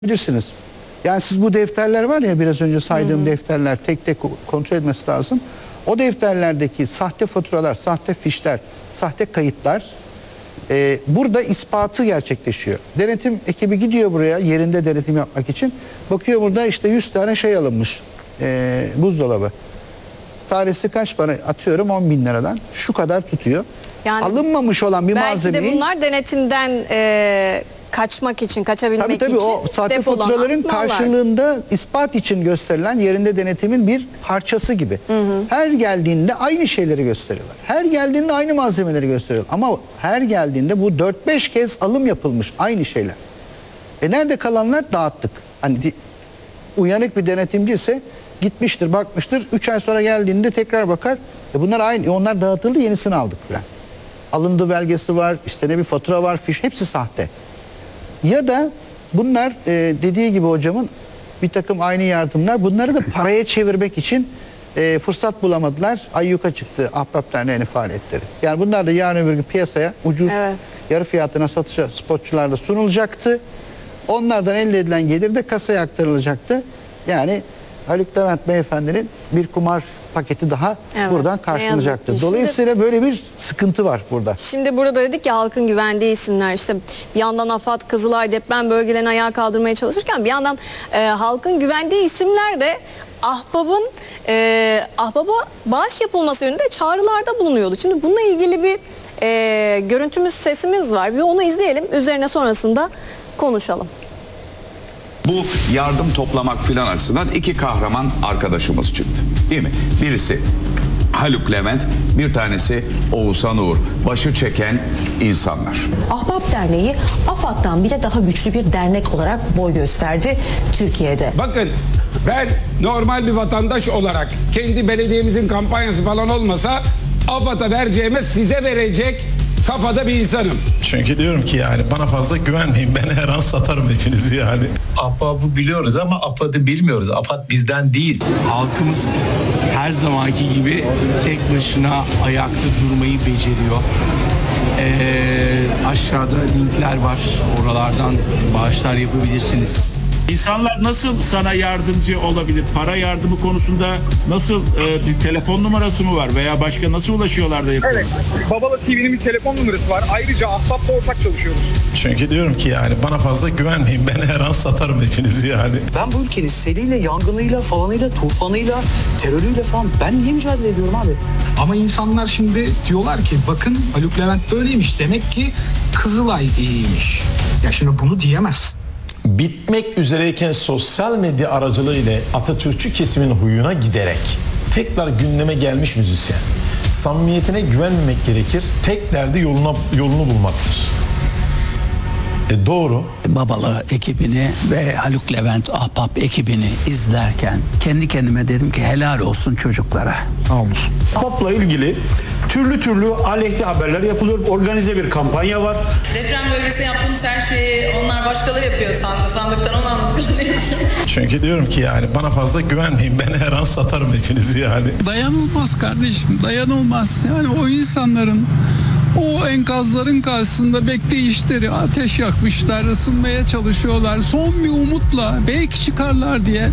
bilirsiniz. Yani siz bu defterler var ya, biraz önce saydığım defterler, tek tek kontrol etmesi lazım. O defterlerdeki sahte faturalar, sahte fişler, sahte kayıtlar burada ispatı gerçekleşiyor. Denetim ekibi gidiyor buraya yerinde denetim yapmak için. Bakıyor, burada işte 100 tane şey alınmış, buzdolabı. Tanesi kaç para? Atıyorum 10.000 liradan. Şu kadar tutuyor. Yani alınmamış olan bir malzemeyi... Belki de bunlar denetimden kaçmak için, kaçabilmek tabii, için o sahte faturaların karşılığında ispat için gösterilen yerinde denetimin bir parçası gibi. Her geldiğinde aynı şeyleri gösteriyorlar. Her geldiğinde aynı malzemeleri gösteriyorlar. Ama her geldiğinde bu 4-5 kez alım yapılmış aynı şeyler. Nerede kalanlar? Dağıttık. Hani uyanık bir denetimci ise gitmiştir, bakmıştır. 3 ay sonra geldiğinde tekrar bakar. Bunlar aynı. Onlar dağıtıldı, yenisini aldık falan. Alındı belgesi var, işte ne bir fatura var, fiş, hepsi sahte. Ya da bunlar dediği gibi hocamın bir takım aynı yardımlar, bunları da paraya çevirmek için fırsat bulamadılar. Ayyuka çıktı Ahbap Derneği'nin faaliyetleri. Yani bunlar da yarın öbür gün piyasaya ucuz, yarı fiyatına satışa spotçularla sunulacaktı. Onlardan elde edilen gelir de kasaya aktarılacaktı. Yani Haluk Levent Beyefendi'nin bir kumar paketi daha buradan karşılayacaktı. Dolayısıyla böyle bir sıkıntı var burada. Şimdi burada dedik ya, halkın güvendiği isimler, işte bir yandan AFAD, Kızılay deprem bölgelerini ayağa kaldırmaya çalışırken bir yandan halkın güvendiği isimler de Ahbap'a bağış yapılması yönünde çağrılarda bulunuyordu. Şimdi bununla ilgili bir görüntümüz, sesimiz var. Bir onu izleyelim. Üzerine sonrasında konuşalım. Bu yardım toplamak filan açısından iki kahraman arkadaşımız çıktı, değil mi? Birisi Haluk Levent, bir tanesi Oğuzhan Uğur. Başı çeken insanlar. Ahbap Derneği AFAD'dan bile daha güçlü bir dernek olarak boy gösterdi Türkiye'de. Bakın, ben normal bir vatandaş olarak kendi belediyemizin kampanyası falan olmasa AFAD'a vereceğime size verecek kafada bir insanım. Çünkü diyorum ki yani bana fazla güvenmeyin, ben her an satarım hepinizi yani. AFAD'ı biliyoruz ama AFAD'ı bilmiyoruz. AFAD bizden değil. Halkımız her zamanki gibi tek başına ayakta durmayı beceriyor. Aşağıda linkler var. Oralardan bağışlar yapabilirsiniz. İnsanlar nasıl sana yardımcı olabilir? Para yardımı konusunda nasıl bir telefon numarası mı var veya başka nasıl ulaşıyorlar da yapıyorlar? Evet, Babala TV'nin bir telefon numarası var. Ayrıca Ahbap'la ortak çalışıyoruz. Çünkü diyorum ki yani bana fazla güvenmeyin, ben her an satarım hepinizi yani. Ben bu ülkenin seliyle, yangınıyla, falanıyla, tufanıyla, terörüyle falan ben niye mücadele ediyorum abi? Ama insanlar şimdi diyorlar ki bakın Haluk Levent böyleymiş, demek ki Kızılay iyiymiş. Ya şimdi bunu diyemez. Bitmek üzereyken sosyal medya aracılığıyla Atatürkçü kesimin huyuna giderek tekrar gündeme gelmiş müzisyen. Samimiyetine güvenmemek gerekir. Tek derdi yolunu bulmaktır. Doğru. Babalı ekibini ve Haluk Levent Ahbap ekibini izlerken kendi kendime dedim ki helal olsun çocuklara. Ahbap'la ilgili türlü aleyhte haberler yapılıyor. Organize bir kampanya var. Deprem bölgesinde yaptığımız her şeyi onlar başkaları yapıyor sandıktan onu anladık. Çünkü diyorum ki yani bana fazla güvenmeyin, ben her an satarım hepinizi yani. Dayanılmaz kardeşim, dayanılmaz. Yani o insanların o enkazların karşısında bekleyişleri, ateş yakmışlar, ısınmaya çalışıyorlar. Son bir umutla belki çıkarlar diye.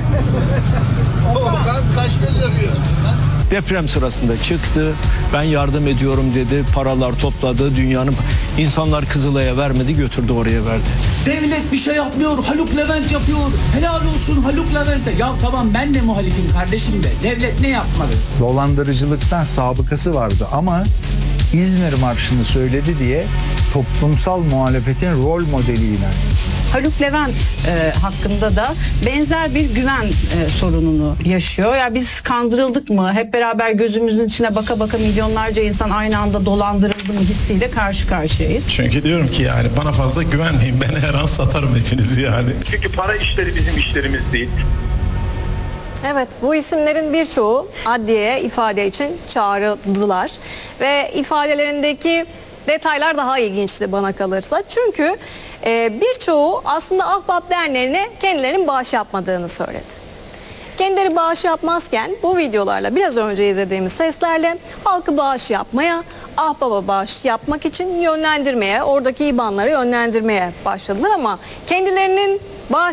Deprem sırasında çıktı, ben yardım ediyorum dedi, paralar topladı, dünyanın insanlar Kızılay'a vermedi, götürdü oraya verdi. Devlet bir şey yapmıyor, Haluk Levent yapıyor. Helal olsun Haluk Levent'e. Ya tamam, ben de muhalifim kardeşim de. Devlet ne yapmalı? Dolandırıcılıktan sabıkası vardı ama İzmir Marşı'nı söyledi diye toplumsal muhalefetin rol modeli ilan. Haluk Levent hakkında da benzer bir güven sorununu yaşıyor. Ya biz kandırıldık mı? Hep beraber gözümüzün içine baka baka milyonlarca insan aynı anda dolandırıldı mı hissiyle karşı karşıyayız. Çünkü diyorum ki yani bana fazla güvenmeyin, ben her an satarım hepinizi yani. Çünkü para işleri bizim işlerimiz değil. Evet, bu isimlerin birçoğu adliyeye ifade için çağrıldılar ve ifadelerindeki detaylar daha ilginçti bana kalırsa. Çünkü birçoğu aslında Ahbap Derneği'ne kendilerinin bağış yapmadığını söyledi. Kendileri bağış yapmazken bu videolarla, biraz önce izlediğimiz seslerle halkı bağış yapmaya, Ahbap'a bağış yapmak için yönlendirmeye, oradaki IBAN'ları yönlendirmeye başladılar ama kendilerinin bağış